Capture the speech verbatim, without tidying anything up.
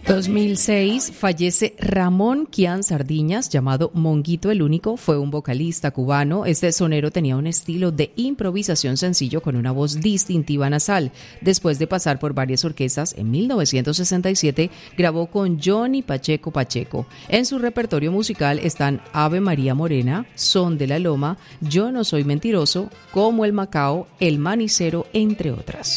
dos mil seis fallece Ramón Kian Sardiñas, llamado Monguito el Único. Fue un vocalista cubano. Este sonero tenía un estilo de improvisación sencillo con una voz distintiva nasal. Después de pasar por varias orquestas, en mil novecientos sesenta y siete grabó con Johnny Pacheco Pacheco. En su repertorio musical están Ave María Morena, Son de la Loma, Yo no soy mentiroso, Como el Macao, El Manicero, entre otras.